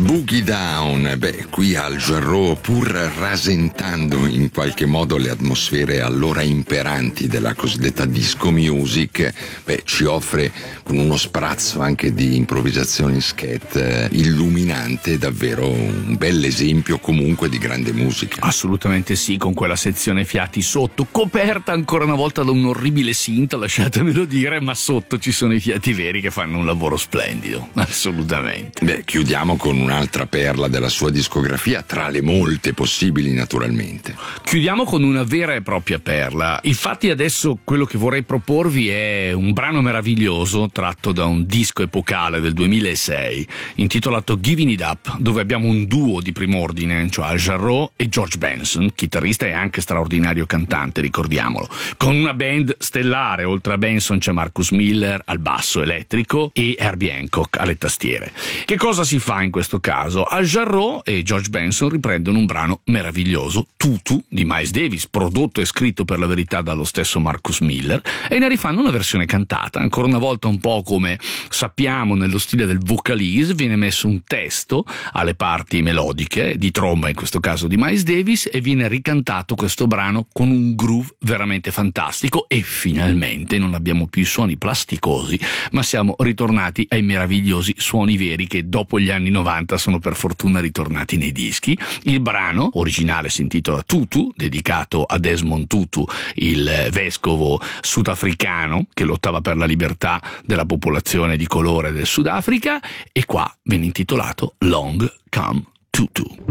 Boogie Down, qui al Jarreau, pur rasentando in qualche modo le atmosfere allora imperanti della cosiddetta disco music, ci offre con uno sprazzo anche di improvvisazione in scat illuminante, davvero un bel esempio comunque di grande musica. Assolutamente sì, con quella sezione fiati sotto, coperta ancora una volta da un orribile synth, lasciatemelo dire, ma sotto ci sono i fiati veri che fanno un lavoro splendido, assolutamente. Chiudiamo con un'altra perla della sua discografia, tra le molte possibili naturalmente. Chiudiamo con una vera e propria perla. Infatti adesso quello che vorrei proporvi è un brano meraviglioso tratto da un disco epocale del 2006 intitolato Giving It Up, dove abbiamo un duo di prim'ordine, cioè Al Jarreau e George Benson, chitarrista e anche straordinario cantante, ricordiamolo, con una band stellare. Oltre a Benson c'è Marcus Miller al basso elettrico e Herbie Hancock alle tastiere. Che cosa si fa in questo caso? Al Jarreau e George Benson riprendono un brano meraviglioso, Tutu, di Miles Davis, prodotto e scritto per la verità dallo stesso Marcus Miller, e ne rifanno una versione cantata. Ancora una volta, un po' come sappiamo nello stile del vocalese, viene messo un testo alle parti melodiche, di tromba in questo caso di Miles Davis, e viene ricantato questo brano con un groove veramente fantastico. E finalmente non abbiamo più i suoni plasticosi, ma siamo ritornati ai meravigliosi suoni veri che dopo gli anni 90 sono per fortuna ritornati nei dischi. Il brano originale si intitola Tutu, dedicato a Desmond Tutu, il vescovo sudafricano che lottava per la libertà della popolazione di colore del Sudafrica, e qua viene intitolato Long Come Tutu.